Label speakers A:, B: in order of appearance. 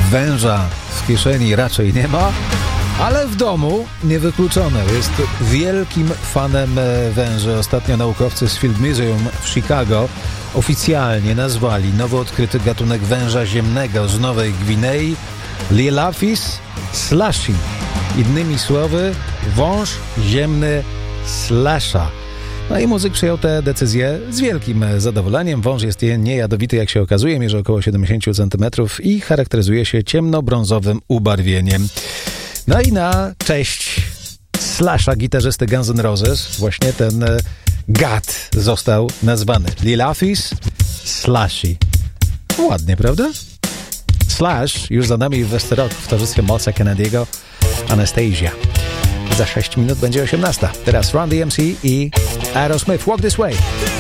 A: Węża w kieszeni raczej nie ma, ale w domu niewykluczone. Jest wielkim fanem węży. Ostatnio naukowcy z Field Museum w Chicago oficjalnie nazwali nowo odkryty gatunek węża ziemnego z Nowej Gwinei Lielaphis slashi. Innymi słowy, wąż ziemny slasha. No i muzyk przyjął tę decyzję z wielkim zadowoleniem. Wąż jest niejadowity, jak się okazuje, mierzy około 70 cm i charakteryzuje się ciemnobrązowym ubarwieniem. No i na cześć Slasha, gitarzysty Guns N' Roses, właśnie ten gad został nazwany Lielaphis slashi. Ładnie, prawda? Slash już za nami w Westerock w towarzystwie Mosa Kennedy'ego, Anastasia. Za 6 minut będzie 18. Teraz Run DMC i Aerosmith, Walk This Way.